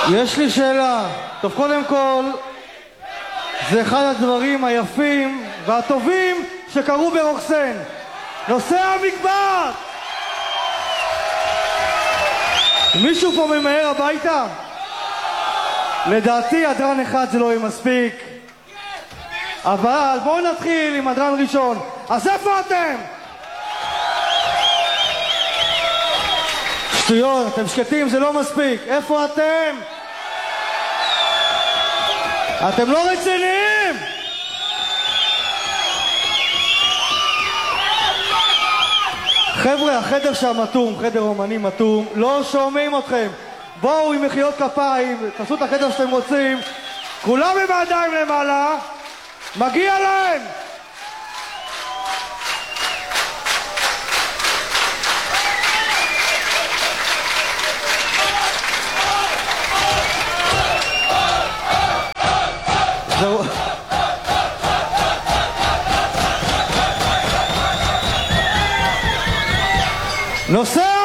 יש לי שאלה. טוב, קודם כל, זה אחד הדברים היפים והטובים שקרו ברוקסן. נושא המקבט! מישהו פה ממהר הביתה? לדעתי הדרן אחד זה לא יהיה מספיק. אבל בואו נתחיל עם הדרן ראשון. אז איפה אתם? שטויות, אתם שקטים, זה לא מספיק. איפה אתם? אתם לא רציניים! חבר'ה, החדר שם מתום, חדר אומני מתום, לא שומעים אתכם. בואו עם מחיאות כפיים, תעשו את החדר שאתם רוצים. כולם עם הידיים למעלה, מגיע להם! זהו. נוסע